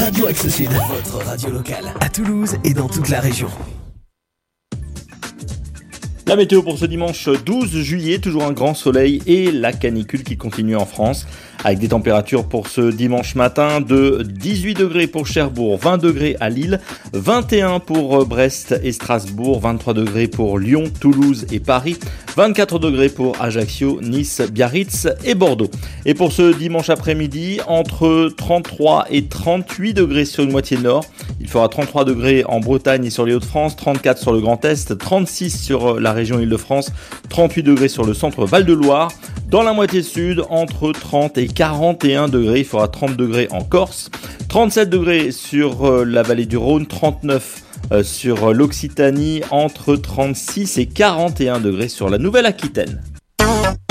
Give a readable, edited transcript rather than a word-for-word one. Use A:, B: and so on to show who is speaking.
A: Radio Axe Sud, votre radio locale, à Toulouse et dans toute la région.
B: La météo pour ce dimanche 12 juillet, toujours un grand soleil et la canicule qui continue en France, avec des températures pour ce dimanche matin de 18 degrés pour Cherbourg, 20 degrés à Lille, 21 pour Brest et Strasbourg, 23 degrés pour Lyon, Toulouse et Paris, 24 degrés pour Ajaccio, Nice, Biarritz et Bordeaux. Et pour ce dimanche après-midi, entre 33 et 38 degrés sur une moitié nord, il fera 33 degrés en Bretagne et sur les Hauts-de-France, 34 sur le Grand Est, 36 sur la région Île-de-France, 38 degrés sur le centre Val-de-Loire. Dans la moitié sud, entre 30 et 41 degrés, il fera 30 degrés en Corse, 37 degrés sur la vallée du Rhône, 39 sur l'Occitanie, entre 36 et 41 degrés sur la Nouvelle-Aquitaine.